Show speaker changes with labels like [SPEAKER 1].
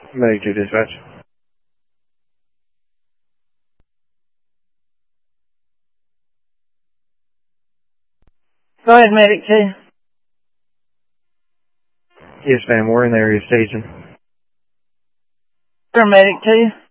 [SPEAKER 1] Medic 2 dispatch.
[SPEAKER 2] Go ahead, Medic 2.
[SPEAKER 1] Yes, ma'am. We're in the area staging.
[SPEAKER 2] Sure, Medic 2.